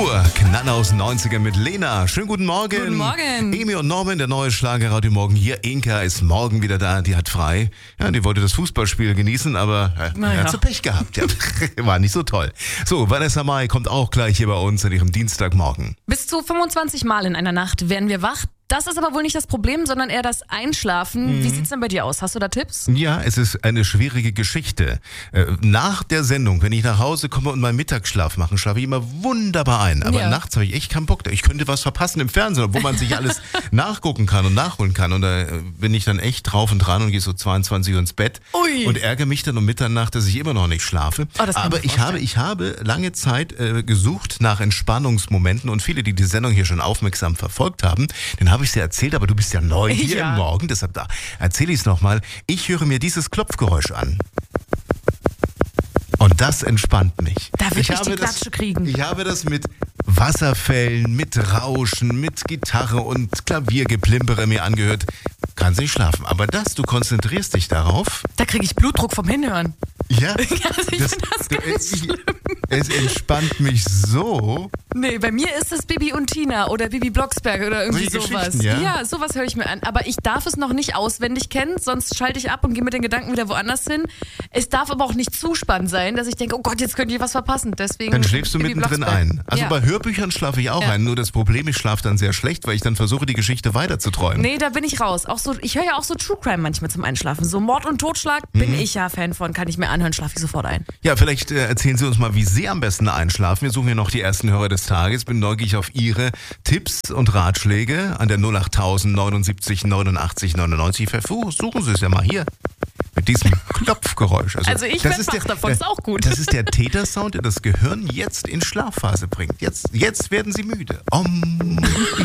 Pur, Knaller aus den 90ern mit Lena. Schönen guten Morgen. Guten Morgen. Emi und Norman, der neue Schlagerradio morgen hier. Inka ist morgen wieder da, die hat frei. Ja, die wollte das Fußballspiel genießen, aber hat so Pech gehabt. Ja, war nicht so toll. So, Vanessa Mai kommt auch gleich hier bei uns an ihrem Dienstagmorgen. Bis zu 25 Mal in einer Nacht werden wir wach. Das ist aber wohl nicht das Problem, sondern eher das Einschlafen. Wie sieht's denn bei dir aus? Hast du da Tipps? Ja, es ist eine schwierige Geschichte. Nach der Sendung, wenn ich nach Hause komme und meinen Mittagsschlaf mache, schlafe ich immer wunderbar ein. Aber nachts habe ich echt keinen Bock. Ich könnte was verpassen im Fernsehen, wo man sich alles nachgucken kann und nachholen kann. Und da bin ich dann echt drauf und dran und gehe so 22 Uhr ins Bett. Ui. Und ärgere mich dann um Mitternacht, dass ich immer noch nicht schlafe. Aber ich habe lange Zeit gesucht nach Entspannungsmomenten und viele, die Sendung hier schon aufmerksam verfolgt haben, den habe ich dir erzählt, aber du bist ja neu hier im Morgen, deshalb erzähle ich es nochmal. Ich höre mir dieses Klopfgeräusch an. Und das entspannt mich. Da will ich die Klatsche kriegen. Ich habe das mit Wasserfällen, mit Rauschen, mit Gitarre und Klaviergeplimpere mir angehört. Kannst nicht schlafen. Aber du konzentrierst dich darauf. Da kriege ich Blutdruck vom Hinhören. Ja, also ich finde das ganz schlimm. Es entspannt mich so. Nee, bei mir ist es Bibi und Tina oder Bibi Blocksberg oder irgendwie sowas. Ja, sowas höre ich mir an. Aber ich darf es noch nicht auswendig kennen, sonst schalte ich ab und gehe mit den Gedanken wieder woanders hin. Es darf aber auch nicht zu spannend sein, dass ich denke, oh Gott, jetzt könnte ich was verpassen. Deswegen dann schläfst du Bibi mittendrin Blocksberg. ein. Also bei Hörbüchern schlafe ich auch ein. Nur das Problem, ich schlafe dann sehr schlecht, weil ich dann versuche, die Geschichte weiterzuträumen. Nee, da bin ich raus. Auch so, ich höre ja auch so True Crime manchmal zum Einschlafen. So Mord und Totschlag bin ich ja Fan von, kann ich mir anhören, schlafe ich sofort ein. Ja, vielleicht erzählen Sie uns mal, wie Sie am besten einschlafen. Wir suchen ja noch die ersten Hörer des Tages. Bin neugierig auf Ihre Tipps und Ratschläge an der 08000 79 89 99. Versuchen Sie es ja mal hier mit diesem Klopfgeräusch. Also ich bin wach davon, ist auch gut. Das ist der Tätersound, der das Gehirn jetzt in Schlafphase bringt. Jetzt werden Sie müde.